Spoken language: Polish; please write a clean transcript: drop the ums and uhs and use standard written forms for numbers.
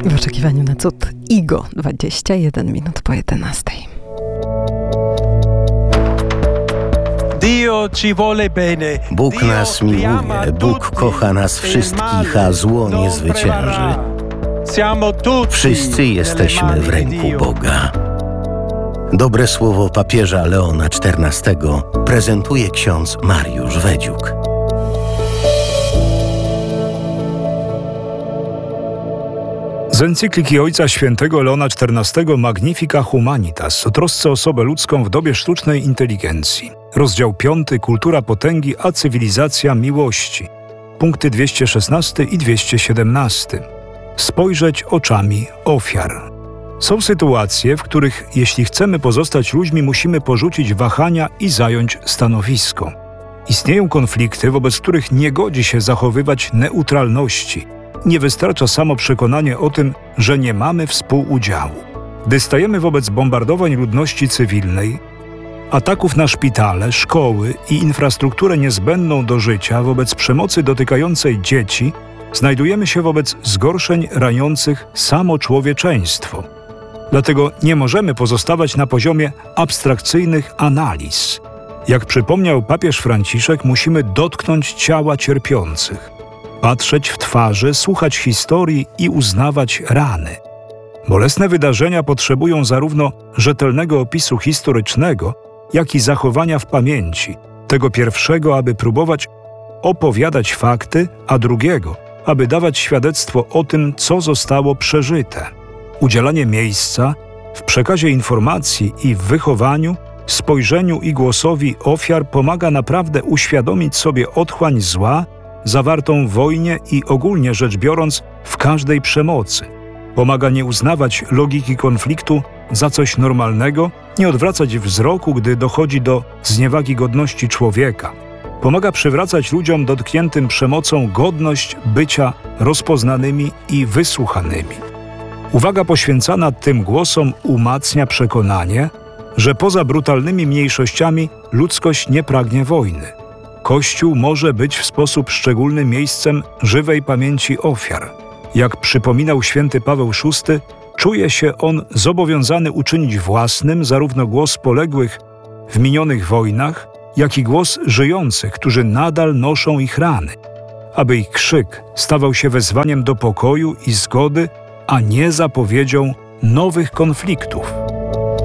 W oczekiwaniu na cud Igo, 21 minut po 11. Bóg nas miłuje, Bóg kocha nas wszystkich, a zło nie zwycięży. Wszyscy jesteśmy w ręku Boga. Dobre słowo papieża Leona XIV prezentuje ksiądz Mariusz Wedziuk. Z encykliki Ojca Świętego Leona XIV Magnifica Humanitas o trosce o osobę ludzką w dobie sztucznej inteligencji. Rozdział 5. Kultura potęgi a cywilizacja miłości. Punkty 216 i 217. Spojrzeć oczami ofiar. Są sytuacje, w których jeśli chcemy pozostać ludźmi, musimy porzucić wahania i zająć stanowisko. Istnieją konflikty, wobec których nie godzi się zachowywać neutralności. Nie wystarcza samo przekonanie o tym, że nie mamy współudziału. Gdy stajemy wobec bombardowań ludności cywilnej, ataków na szpitale, szkoły i infrastrukturę niezbędną do życia, wobec przemocy dotykającej dzieci, znajdujemy się wobec zgorszeń raniących samo człowieczeństwo. Dlatego nie możemy pozostawać na poziomie abstrakcyjnych analiz. Jak przypomniał papież Franciszek, musimy dotknąć ciała cierpiących, patrzeć w twarze, słuchać historii i uznawać rany. Bolesne wydarzenia potrzebują zarówno rzetelnego opisu historycznego, jak i zachowania w pamięci, tego pierwszego, aby próbować opowiadać fakty, a drugiego, aby dawać świadectwo o tym, co zostało przeżyte. Udzielanie miejsca w przekazie informacji i w wychowaniu, spojrzeniu i głosowi ofiar pomaga naprawdę uświadomić sobie otchłań zła zawartą w wojnie i ogólnie rzecz biorąc w każdej przemocy. Pomaga nie uznawać logiki konfliktu za coś normalnego, nie odwracać wzroku, gdy dochodzi do zniewagi godności człowieka. Pomaga przywracać ludziom dotkniętym przemocą godność bycia rozpoznanymi i wysłuchanymi. Uwaga poświęcana tym głosom umacnia przekonanie, że poza brutalnymi mniejszościami ludzkość nie pragnie wojny. Kościół może być w sposób szczególny miejscem żywej pamięci ofiar. Jak przypominał święty Paweł VI, czuje się on zobowiązany uczynić własnym zarówno głos poległych w minionych wojnach, jak i głos żyjących, którzy nadal noszą ich rany, aby ich krzyk stawał się wezwaniem do pokoju i zgody, a nie zapowiedzią nowych konfliktów.